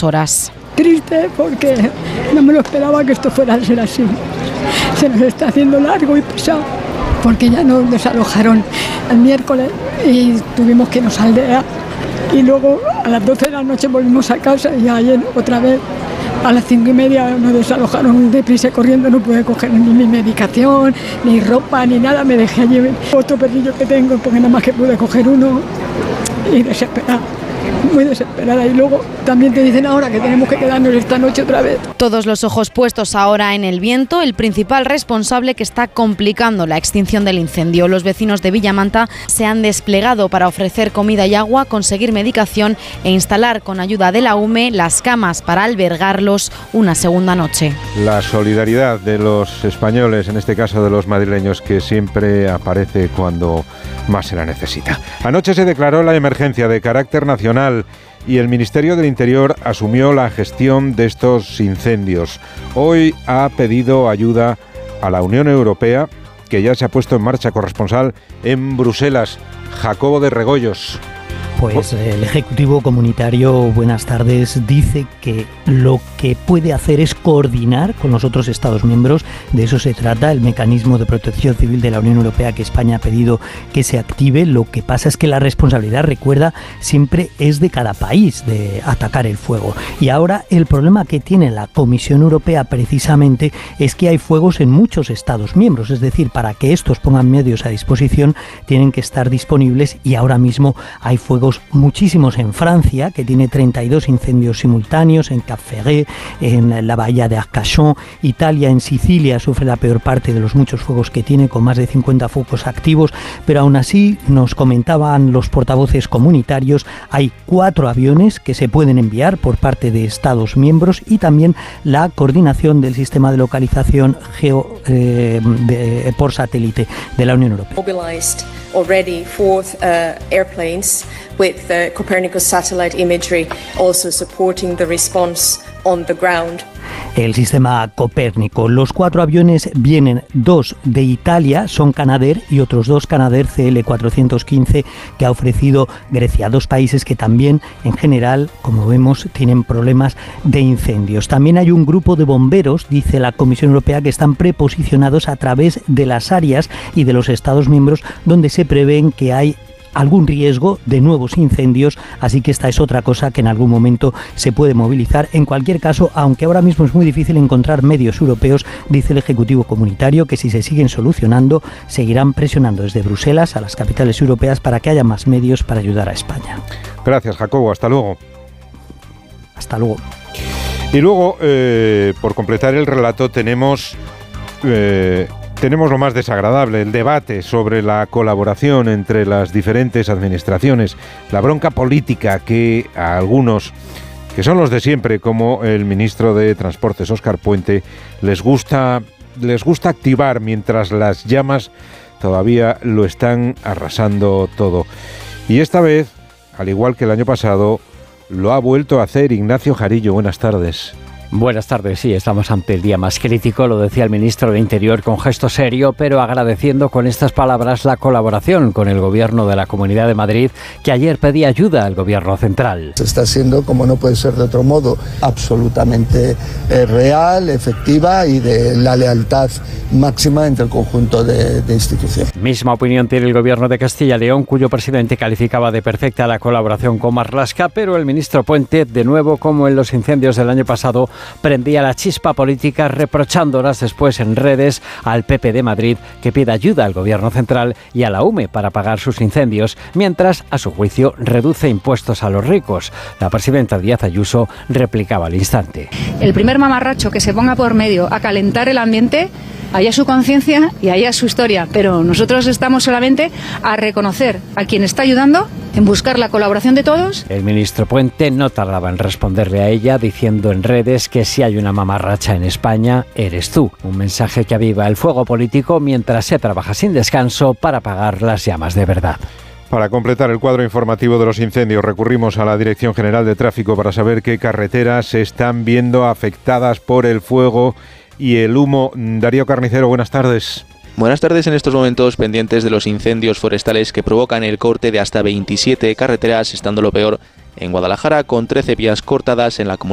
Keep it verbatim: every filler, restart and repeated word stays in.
horas. Triste porque no me lo esperaba que esto fuera a ser así. Se nos está haciendo largo y pesado porque ya nos desalojaron el miércoles y tuvimos que irnos a aldea y luego a las doce de la noche volvimos a casa y ayer otra vez a las cinco y media nos desalojaron deprisa corriendo, no pude coger ni mi medicación, ni ropa, ni nada, me dejé allí otro perrillo que tengo porque nada más que pude coger uno y desesperada. Muy desesperada, y luego también te dicen ahora que tenemos que quedarnos esta noche otra vez. Todos los ojos puestos ahora en el viento, el principal responsable que está complicando la extinción del incendio. Los vecinos de Villamanta se han desplegado para ofrecer comida y agua, conseguir medicación e instalar con ayuda de la U M E las camas para albergarlos una segunda noche. La solidaridad de los españoles, en este caso de los madrileños, que siempre aparece cuando más se la necesita. Anoche se declaró la emergencia de carácter nacional y el Ministerio del Interior asumió la gestión de estos incendios. Hoy ha pedido ayuda a la Unión Europea, que ya se ha puesto en marcha. Corresponsal en Bruselas, Jacobo de Regoyos. Pues el Ejecutivo Comunitario, buenas tardes, dice que lo que puede hacer es coordinar con los otros Estados miembros. De eso se trata el mecanismo de protección civil de la Unión Europea que España ha pedido que se active. Lo que pasa es que la responsabilidad, recuerda, siempre es de cada país de atacar el fuego. Y ahora el problema que tiene la Comisión Europea precisamente es que hay fuegos en muchos Estados miembros. Es decir, para que estos pongan medios a disposición tienen que estar disponibles y ahora mismo hay fuegos muchísimos en Francia, que tiene treinta y dos incendios simultáneos, en Cap Ferret, en la bahía de Arcachon. Italia, en Sicilia, sufre la peor parte de los muchos fuegos que tiene, con más de cincuenta focos activos, pero aún así, nos comentaban los portavoces comunitarios, hay cuatro aviones que se pueden enviar por parte de Estados miembros y también la coordinación del sistema de localización geo, eh, de, por satélite de la Unión Europea. Already fourth uh, airplanes with the Copernicus satellite imagery also supporting the response on the ground. El sistema Copérnico. Los cuatro aviones vienen, dos de Italia, son Canadair, y otros dos Canadair C L cuatrocientos quince que ha ofrecido Grecia. Dos países que también, en general, como vemos, tienen problemas de incendios. También hay un grupo de bomberos, dice la Comisión Europea, que están preposicionados a través de las áreas y de los Estados miembros donde se prevén que hay algún riesgo de nuevos incendios, así que esta es otra cosa que en algún momento se puede movilizar. En cualquier caso, aunque ahora mismo es muy difícil encontrar medios europeos, dice el Ejecutivo Comunitario que si se siguen solucionando, seguirán presionando desde Bruselas a las capitales europeas para que haya más medios para ayudar a España. Gracias, Jacobo. Hasta luego. Hasta luego. Y luego, eh, por completar el relato, tenemos... Eh, Tenemos lo más desagradable, el debate sobre la colaboración entre las diferentes administraciones, la bronca política que a algunos, que son los de siempre, como el ministro de Transportes, Óscar Puente, les gusta, les gusta activar mientras las llamas todavía lo están arrasando todo. Y esta vez, al igual que el año pasado, lo ha vuelto a hacer Ignacio Jarillo. Buenas tardes. Buenas tardes, sí, estamos ante el día más crítico, lo decía el ministro de Interior con gesto serio, pero agradeciendo con estas palabras la colaboración con el Gobierno de la Comunidad de Madrid, que ayer pedía ayuda al Gobierno central. Se está siendo, como no puede ser de otro modo, absolutamente eh, real, efectiva y de la lealtad máxima entre el conjunto de, de instituciones. Misma opinión tiene el Gobierno de Castilla y León, cuyo presidente calificaba de perfecta la colaboración con Marlaska, pero el ministro Puente, de nuevo como en los incendios del año pasado, prendía la chispa política, reprochando horas después en redes al P P de Madrid que pide ayuda al Gobierno central y a la U M E para pagar sus incendios, mientras, a su juicio, reduce impuestos a los ricos. La presidenta Díaz Ayuso replicaba al instante. El primer mamarracho que se ponga por medio a calentar el ambiente, allá su conciencia y allá su historia, pero nosotros estamos solamente a reconocer a quien está ayudando, en buscar la colaboración de todos. El ministro Puente no tardaba en responderle a ella, diciendo en redes que si hay una mamarracha en España, eres tú. Un mensaje que aviva el fuego político mientras se trabaja sin descanso para apagar las llamas de verdad. Para completar el cuadro informativo de los incendios, recurrimos a la Dirección General de Tráfico para saber qué carreteras se están viendo afectadas por el fuego y el humo. Darío Carnicero, buenas tardes. Buenas tardes. En estos momentos pendientes de los incendios forestales que provocan el corte de hasta veintisiete carreteras, estando lo peor en Guadalajara, con trece vías cortadas en la comunidad